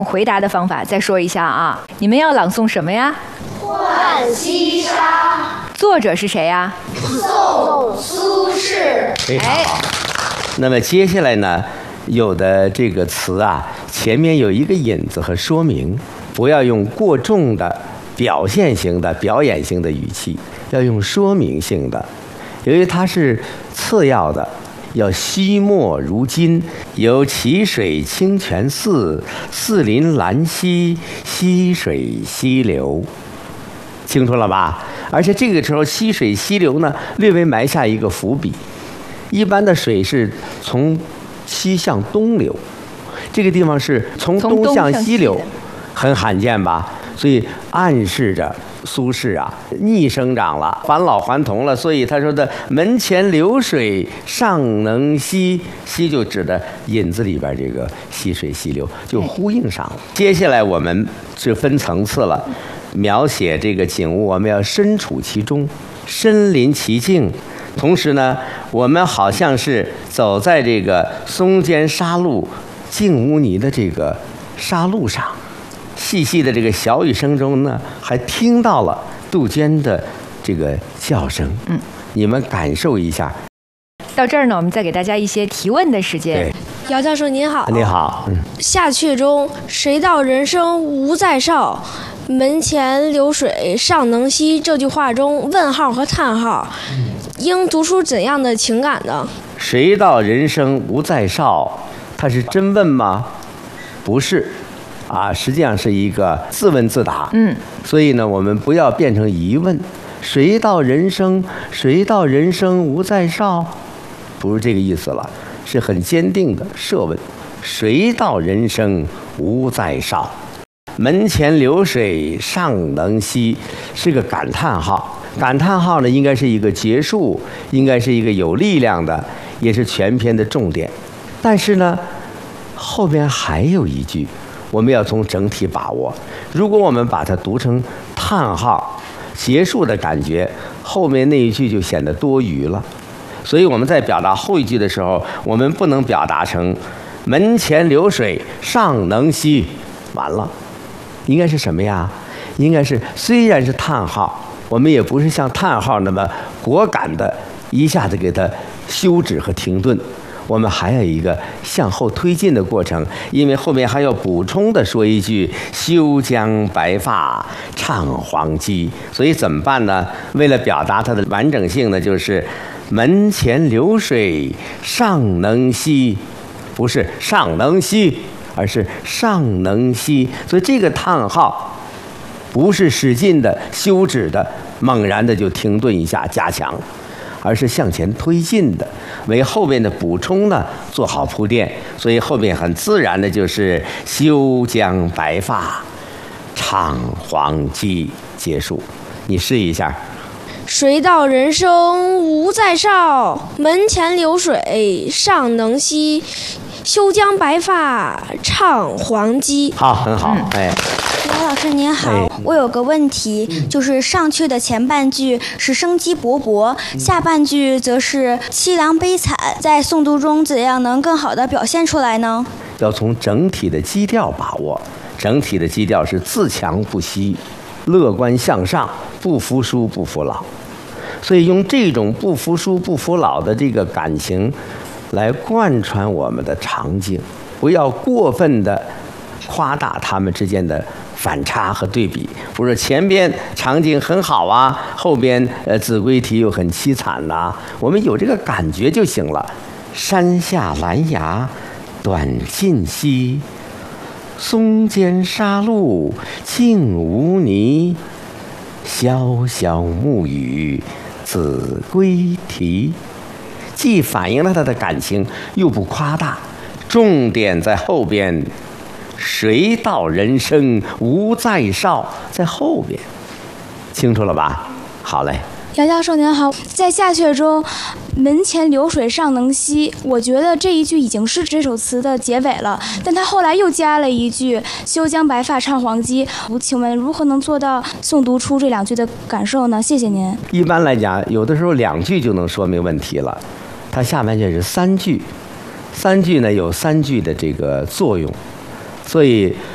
回答的方法再说一下啊！你们要朗诵什么呀？ 浣溪沙。 作者是谁呀？ 宋苏轼。 非常好。那么接下来呢，有的这个词啊，前面有一个引子和说明，不要用过重的表现型的、表演性的语气，要用说明性的。由于它是次要的，要惜墨如金，有淇水清泉寺，寺临兰溪，溪水溪流。清楚了吧？而且这个时候溪水溪流呢，略微埋下一个伏笔。一般的水是从西向东流，这个地方是从东向西流，很罕见吧？所以暗示着苏轼啊逆生长了，返老还童了。所以他说的“门前流水尚能西”，西就指的引子里边这个溪水溪流，就呼应上了。接下来我们是分层次了，描写这个景物，我们要身处其中，身临其境。同时呢，我们好像是走在这个松间沙路、净污泥的这个沙路上，细细的这个小雨声中呢，还听到了杜鹃的这个叫声。你们感受一下。 到这儿呢，我们再给大家一些提问的时间。 对， 姚教授您好。 你好。 下阙中“谁道人生无再少，门前流水尚能西”这句话中，问号和叹号应读出怎样的情感呢？ 谁道人生无再少，他是真问吗？不是啊，实际上是一个自问自答。所以呢，我们不要变成疑问。谁道人生无再少，不是这个意思了，是很坚定的设问。谁道人生无再少，门前流水尚能西，是个感叹号。感叹号呢，应该是一个结束，应该是一个有力量的，也是全篇的重点。但是呢，后边还有一句，我们要从整体把握。如果我们把它读成叹号结束的感觉，后面那一句就显得多余了。所以我们在表达后一句的时候，我们不能表达成门前流水尚能西，完了，应该是什么呀？应该是虽然是叹号，我们也不是像叹号那么果敢的一下子给它休止和停顿，我们还有一个向后推进的过程，因为后面还要补充的说一句休将白发唱黄鸡。所以怎么办呢？为了表达它的完整性呢，就是门前流水尚能西，不是尚能西，而是尚能西。所以这个叹号不是使劲的休止的猛然的就停顿一下加强，而是向前推进的，为后面的补充呢做好铺垫。所以后面很自然的就是休将白发唱黄鸡结束。你试一下。 谁道人生无再少，门前流水尚能西，休将白发唱黄鸡。 好，很好。 姚老师您好，我有个问题，就是上阙的前半句是生机勃勃，下半句则是凄凉悲惨，在诵读中怎样能更好地表现出来呢？ 要从整体的基调把握，整体的基调是自强不息，乐观向上，不服输不服老。所以用这种不服输不服老的这个感情来贯穿我们的场景，不要过分的夸大他们之间的反差和对比。不是前边场景很好啊，后边子规题又很凄惨呐，我们有这个感觉就行了。山下兰芽短尽稀，松间沙路净无泥，潇潇暮雨子规题。既反映了他的感情，又不夸大，重点在后边。谁道人生无再少，在后边，清楚了吧？好嘞。 姚教授您好，在下阙中门前流水尚能西，我觉得这一句已经是这首词的结尾了，但他后来又加了一句休将白发唱黄鸡，请问如何能做到诵读出这两句的感受呢？谢谢您。 一般来讲，有的时候2句就能说明问题了，它下半句是3句，3句呢有3句的这个作用，所以